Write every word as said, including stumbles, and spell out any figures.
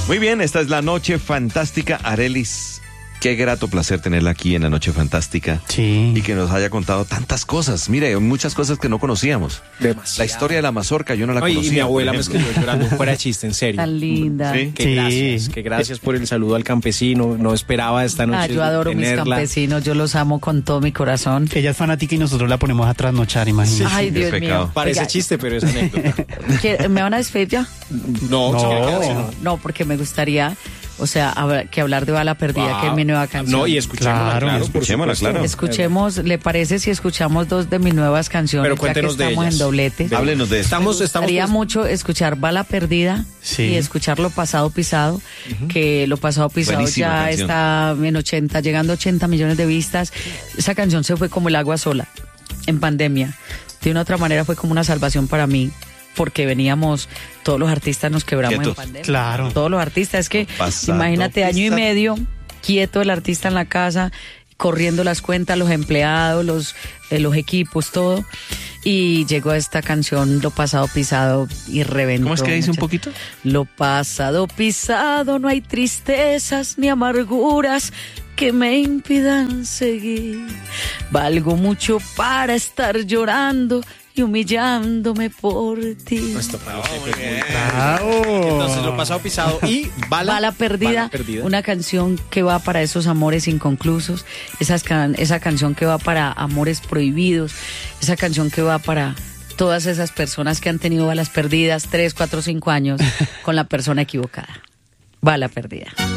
Muy bien, esta es la Noche Fantástica. Arelis, qué grato placer tenerla aquí en la Noche Fantástica. Sí. Y que nos haya contado tantas cosas. Mire, muchas cosas que no conocíamos. Demasiado. La historia de la mazorca, yo no la Ay, conocía. y mi abuela por me ejemplo. escribió llorando, fuera de chiste, en serio. Tan linda. Sí. Que Sí. gracias, que gracias por el saludo al campesino. No esperaba esta noche Ah, yo adoro tenerla. mis campesinos, yo los amo con todo mi corazón. Ella es fanática y nosotros la ponemos a trasnochar, imagínate. Ay, sí, Dios qué mío. pecado. Parece Oiga, chiste, pero es anécdota. ¿qué- ¿Me van a despedir ya? No, No. se quiere quedar así, No, no, porque me gustaría, o sea, habla- que hablar de Bala Perdida, Wow. que es mi nueva canción. No, y escuchémosla, Claro, claro, por escuchémosla, supuesto. claro. Escuchemos, ¿le parece si escuchamos dos de mis nuevas canciones? Pero ya que cuéntenos de estamos ellas. en doblete. De- Háblenos de eso. Estamos, Me estamos gustaría pues, mucho escuchar Bala Perdida Sí. y escuchar Lo Pasado Pisado, que Lo Pasado Pisado Buenísima ya canción. está en ochenta, llegando a ochenta millones de vistas. Esa canción se fue como el agua sola en pandemia. De una otra manera fue como una salvación para mí, porque veníamos, todos los artistas nos quebramos Quietos. en pandemia. Claro. Todos los artistas, es que Pasado imagínate año y pisado. medio, quieto el artista en la casa, corriendo las cuentas, los empleados, los, eh, los equipos, todo. Y llegó esta canción, Lo Pasado Pisado, y reventó. ¿Cómo es que dice un muchas- poquito? Lo pasado pisado, no hay tristezas ni amarguras que me impidan seguir. Valgo mucho para estar llorando y humillándome por ti. Nuestro palo seco es muy- Bravo. Entonces, Lo Pasado Pisado y Bala, Bala perdida, Bala Perdida. una canción que va para esos amores inconclusos, esas can- esa canción que va para amores prohibidos, esa canción que va para todas esas personas que han tenido balas perdidas tres, cuatro, cinco años con la persona equivocada. Bala Perdida.